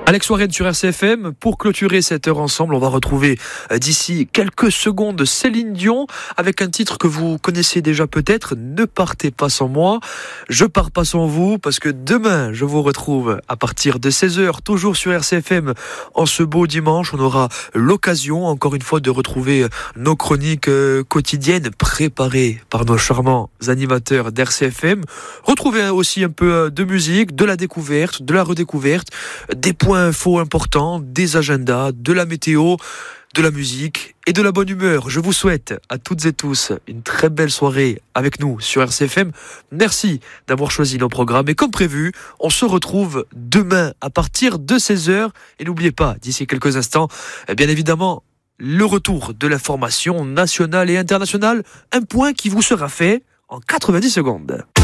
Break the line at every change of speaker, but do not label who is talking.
Alex Warren sur RCFM. Pour clôturer cette heure ensemble, on va retrouver d'ici quelques secondes Céline Dion avec un titre que vous connaissez déjà peut-être, Ne partez pas sans moi. Je pars pas sans vous parce que demain, je vous retrouve à partir de 16h, toujours sur RCFM. En ce beau dimanche, on aura l'occasion, encore une fois, de retrouver nos chroniques quotidiennes préparées par nos charmants animateurs d'RCFM. Retrouver aussi un peu de musique, de la découverte, de la redécouverte, des points infos importants, des agendas, de la météo, de la musique et de la bonne humeur. Je vous souhaite à toutes et tous une très belle soirée avec nous sur RCFM. Merci d'avoir choisi nos programmes et comme prévu, on se retrouve demain à partir de 16h. Et n'oubliez pas, d'ici quelques instants, bien évidemment, le retour de l'information nationale et internationale. Un point qui vous sera fait en 90 secondes.